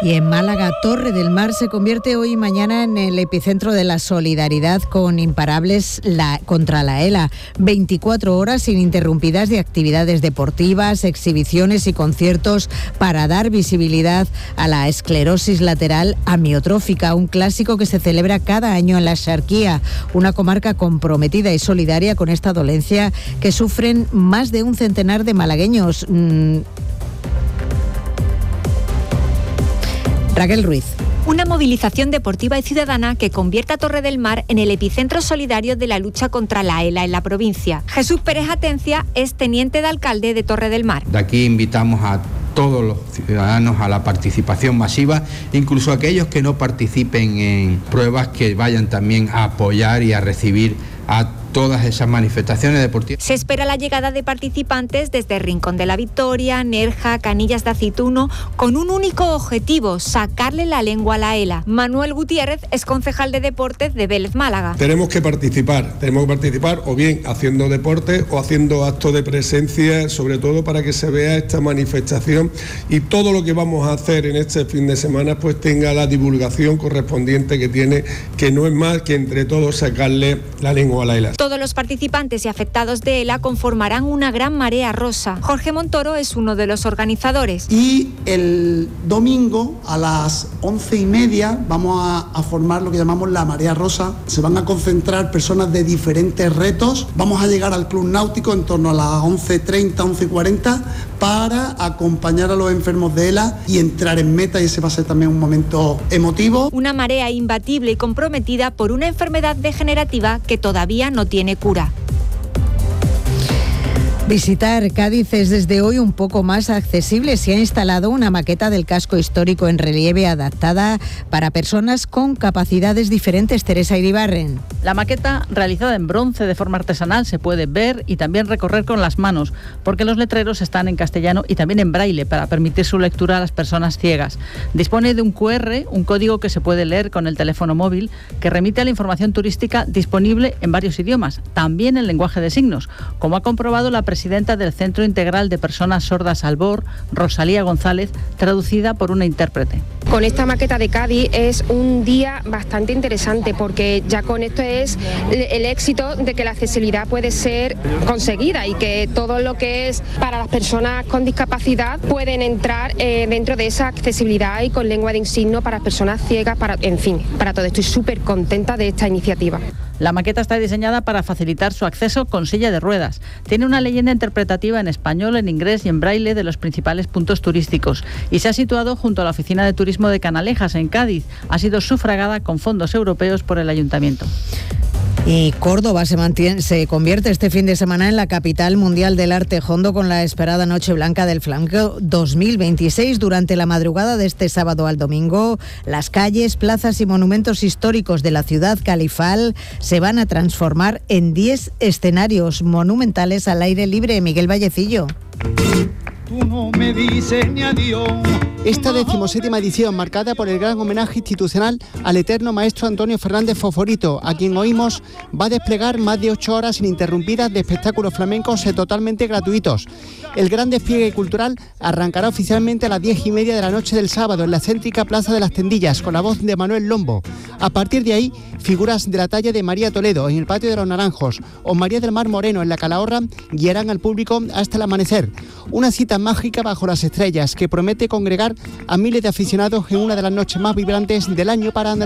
Y en Málaga, Torre del Mar se convierte hoy y mañana en el epicentro de la solidaridad con Imparables contra la ELA. 24 horas ininterrumpidas de actividades deportivas, exhibiciones y conciertos para dar visibilidad a la esclerosis lateral amiotrófica, un clásico que se celebra cada año en la Axarquía, una comarca comprometida y solidaria con esta dolencia que sufren más de un centenar de malagueños. Raquel Ruiz. Una movilización deportiva y ciudadana que convierte a Torre del Mar en el epicentro solidario de la lucha contra la ELA en la provincia. Jesús Pérez Atencia es teniente de alcalde de Torre del Mar. De aquí invitamos a todos los ciudadanos a la participación masiva, incluso aquellos que no participen en pruebas, que vayan también a apoyar y a recibir a todas esas manifestaciones deportivas. Se espera la llegada de participantes desde Rincón de la Victoria, Nerja, Canillas de Aceituno, con un único objetivo: sacarle la lengua a la ELA. Manuel Gutiérrez es concejal de deportes de Vélez Málaga. Tenemos que participar o bien haciendo deporte o haciendo actos de presencia, sobre todo para que se vea esta manifestación y todo lo que vamos a hacer en este fin de semana pues tenga la divulgación correspondiente que tiene, que no es más que entre todos sacarle la lengua a la ELA. Todos los participantes y afectados de ELA conformarán una gran marea rosa. Jorge Montoro es uno de los organizadores. Y el domingo a las 11:30 vamos a formar lo que llamamos la marea rosa. Se van a concentrar personas de diferentes retos. Vamos a llegar al Club Náutico en torno a las 11:30, 11:40 para acompañar a los enfermos de ELA y entrar en meta, y ese va a ser también un momento emotivo. Una marea imbatible y comprometida por una enfermedad degenerativa que todavía no tiene cura. Visitar Cádiz es desde hoy un poco más accesible. Se ha instalado una maqueta del casco histórico en relieve adaptada para personas con capacidades diferentes. Teresa Iribarren. La maqueta, realizada en bronce de forma artesanal, se puede ver y también recorrer con las manos, porque los letreros están en castellano y también en braille para permitir su lectura a las personas ciegas. Dispone de un QR, un código que se puede leer con el teléfono móvil, que remite a la información turística disponible en varios idiomas, también en lenguaje de signos, como ha comprobado la presidenta del Centro Integral de Personas Sordas Albor, Rosalía González, traducida por una intérprete. Con esta maqueta de Cádiz es un día bastante interesante, porque ya con esto es el éxito de que la accesibilidad puede ser conseguida y que todo lo que es para las personas con discapacidad pueden entrar dentro de esa accesibilidad y con lengua de signos para personas ciegas, para todo. Estoy súper contenta de esta iniciativa. La maqueta está diseñada para facilitar su acceso con silla de ruedas. Tiene una leyenda interpretativa en español, en inglés y en braille de los principales puntos turísticos y se ha situado junto a la Oficina de Turismo de Canalejas, en Cádiz. Ha sido sufragada con fondos europeos por el Ayuntamiento. Y Córdoba se convierte este fin de semana en la capital mundial del arte hondo, con la esperada Noche Blanca del Flamenco 2026. Durante la madrugada de este sábado al domingo, las calles, plazas y monumentos históricos de la ciudad califal se van a transformar en 10 escenarios monumentales al aire libre. Miguel Vallecillo. Tú no me dices ni adiós. Esta 17ª edición, marcada por el gran homenaje institucional al eterno maestro Antonio Fernández Foforito, a quien oímos, va a desplegar más de 8 horas ininterrumpidas de espectáculos flamencos totalmente gratuitos. El gran despliegue cultural arrancará oficialmente a las 10:30 de la noche del sábado en la céntrica Plaza de las Tendillas, con la voz de Manuel Lombo. A partir de ahí, figuras de la talla de María Toledo en el Patio de los Naranjos o María del Mar Moreno en la Calahorra guiarán al público hasta el amanecer. Una cita mágica bajo las estrellas que promete congregar a miles de aficionados en una de las noches más vibrantes del año para Andalucía.